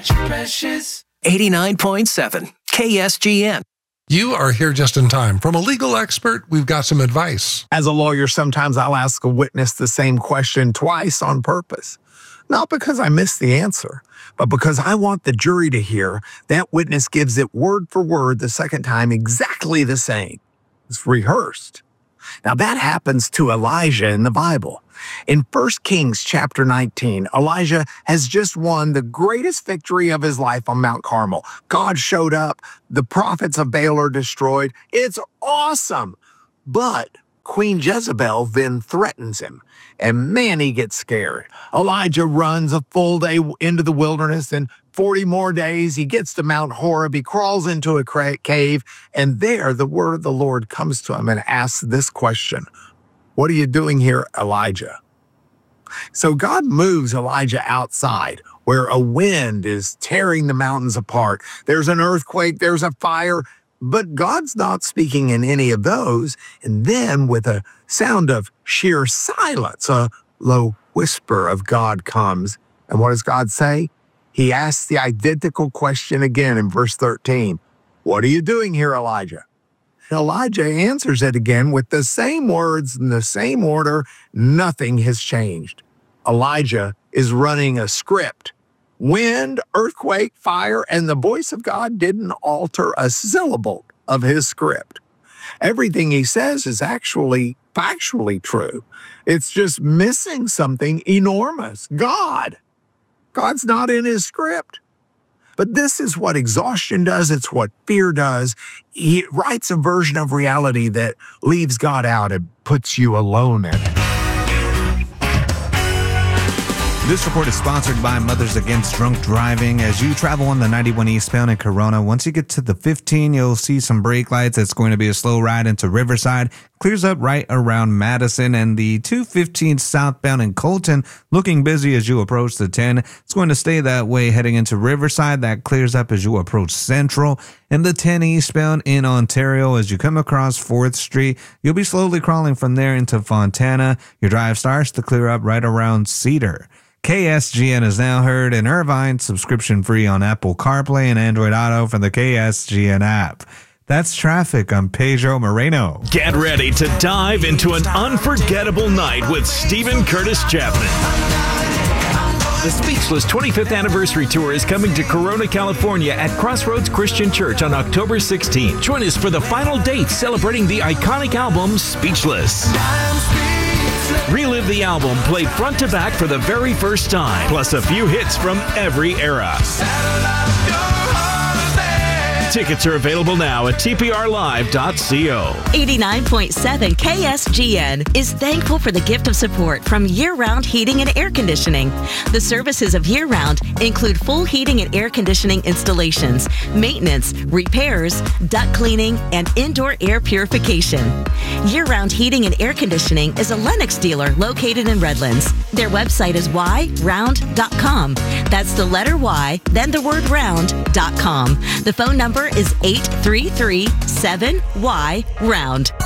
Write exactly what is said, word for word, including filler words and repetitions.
at your precious. eighty-nine point seven K S G N. You are here just in time. From a legal expert, we've got some advice. As a lawyer, sometimes I'll ask a witness the same question twice on purpose. Not because I missed the answer, but because I want the jury to hear that witness gives it word for word the second time exactly the same. It's rehearsed. Now that happens to Elijah in the Bible. In First Kings chapter nineteen, Elijah has just won the greatest victory of his life on Mount Carmel. God showed up. The prophets of Baal are destroyed. It's awesome. But Queen Jezebel then threatens him, and man, he gets scared. Elijah runs a full day into the wilderness, and forty more days, he gets to Mount Horeb, he crawls into a cave, and there the word of the Lord comes to him and asks this question: what are you doing here, Elijah? So God moves Elijah outside where a wind is tearing the mountains apart. There's an earthquake, there's a fire, but God's not speaking in any of those. And then with a sound of sheer silence, a low whisper of God comes. And what does God say? He asks the identical question again in verse thirteen. What are you doing here, Elijah? And Elijah answers it again with the same words in the same order. Nothing has changed. Elijah is running a script. Wind, earthquake, fire, and the voice of God didn't alter a syllable of his script. Everything he says is actually factually true. It's just missing something enormous. God. God's not in his script. But this is what exhaustion does. It's what fear does. He writes a version of reality that leaves God out and puts you alone in it. This report is sponsored by Mothers Against Drunk Driving. As you travel on the ninety-one eastbound in Corona, once you get to the fifteen, you'll see some brake lights. It's going to be a slow ride into Riverside. Clears up right around Madison, and the two fifteen southbound in Colton, looking busy as you approach the ten. It's going to stay that way heading into Riverside. That clears up as you approach Central. And the ten eastbound in Ontario, as you come across fourth Street, you'll be slowly crawling from there into Fontana. Your drive starts to clear up right around Cedar. K S G N is now heard in Irvine, subscription free on Apple CarPlay and Android Auto from the K S G N app. That's traffic. I'm Pedro Moreno. Get ready to dive into an unforgettable night with Stephen Curtis Chapman. The Speechless twenty-fifth Anniversary Tour is coming to Corona, California at Crossroads Christian Church on October sixteenth. Join us for the final date celebrating the iconic album Speechless. Relive the album played front to back for the very first time, plus a few hits from every era. Tickets are available now at T P R live dot co. eighty-nine point seven K S G N is thankful for the gift of support from Year Round Heating and Air Conditioning. The services of Year Round include full heating and air conditioning installations, maintenance, repairs, duct cleaning, and indoor air purification. Year Round Heating and Air Conditioning is a Lennox dealer located in Redlands. Their website is y round dot com. That's the letter Y, then the word round dot com. The phone number is eight three three seven Y round.